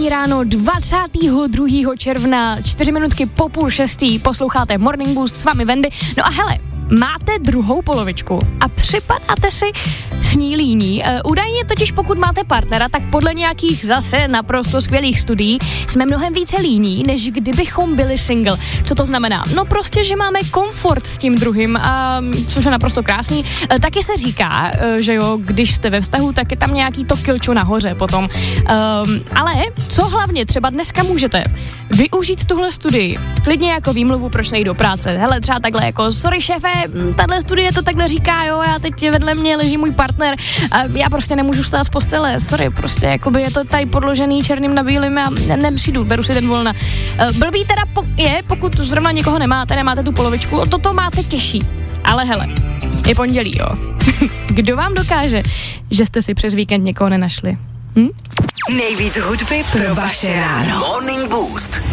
pondělí ráno 22. června, 4 minutky po 5:30, posloucháte Morning Boost, s vámi Wendy. No a hele, máte druhou polovičku a připadáte si s ní líní. Údajně totiž pokud máte partnera, tak podle nějakých zase naprosto skvělých studií jsme mnohem více líní, než kdybychom byli single. Co to znamená? No prostě, že máme komfort s tím druhým, a což je naprosto krásný. Taky se říká, že jo, když jste ve vztahu, tak je tam nějaký to kilčo nahoře potom. Ale co hlavně třeba dneska můžete využít tuhle studii, klidně jako výmluvu, proč nejít do práce. Hele, třeba takhle jako, sorry šéfe, tahle studie to takhle říká, jo, já teď vedle mě leží můj partner a já prostě nemůžu vstát z postele, sorry, prostě jakoby je to tady podložený černým na bílým a nepřijdu, beru si den volna. Blbý teda pokud zrovna někoho nemáte tu polovičku, toto máte těžší, ale hele, je pondělí, jo. Kdo vám dokáže, že jste si přes víkend někoho nenašli? Nejvíc hudby pro vaše ráno. Morning Boost.